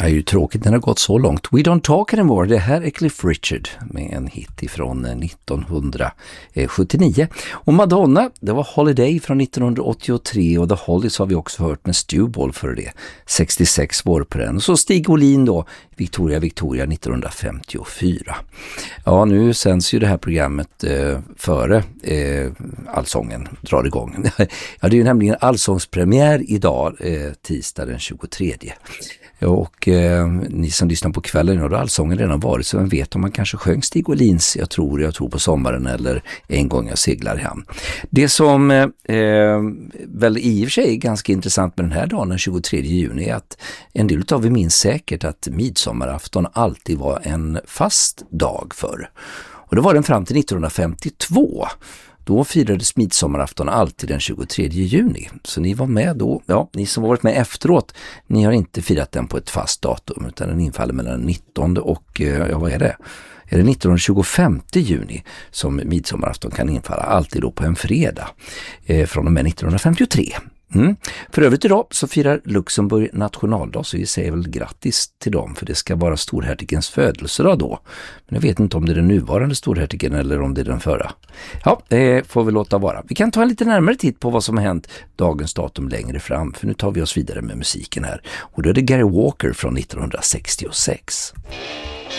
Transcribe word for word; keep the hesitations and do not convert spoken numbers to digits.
är ju tråkigt när det har gått så långt. We Don't Talk Anymore, det här är Cliff Richard med en hit ifrån nittonhundrasjuttionio. Och Madonna, det var Holiday från nittonhundraåttiotre, och The Hollies har vi också hört med Stewball för det. sextiosex var på den. Och så Stig Olin då, Victoria Victoria nittonhundrafemtiofyra. Ja, nu sänds ju det här programmet eh, före eh, Allsången drar igång. Ja, det är ju nämligen Allsångspremiär idag, eh, tisdag den tjugotredje. Och eh, ni som lyssnar på kvällen, och då har Allsången redan varit, så vem vet om man kanske sjöng Stig Olins Jag tror, jag tror på sommaren, eller En gång jag seglar i hamn. Det som eh, väl i och för sig är ganska intressant med den här dagen, den tjugotredje juni, är att en del av er minns säkert att midsommarafton alltid var en fast dag förr. Och det var den fram till nittonhundrafemtiotvå. Då firades midsommarafton alltid den tjugotredje juni. Så ni var med då, ja, ni som har varit med efteråt, ni har inte firat den på ett fast datum, utan den infaller mellan den nittonde och, ja, vad är det? Är det nittonhundratjugofemte juni som midsommarafton kan infalla, alltid då på en fredag, eh, från och med nittonhundrafemtiotre. Mm. För övrigt idag så firar Luxemburg nationaldag, så vi säger väl grattis till dem, för det ska vara storhertigens födelsedag då. Men jag vet inte om det är den nuvarande storhertigen eller om det är den förra. Ja, det får vi låta vara. Vi kan ta en lite närmare titt på vad som har hänt dagens datum längre fram, för nu tar vi oss vidare med musiken här. Och då är det Gary Walker från nittonhundrasextiosex.